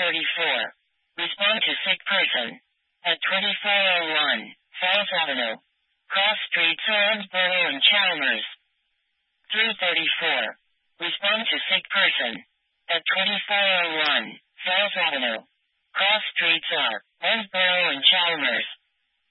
334. Respond to sick person. At 2401 Falls Avenue. Cross Streets, Owensboro and Chalmers. 334. Respond to sick person. At 2401 Falls Avenue. Cross Streets are Owensboro and Chalmers.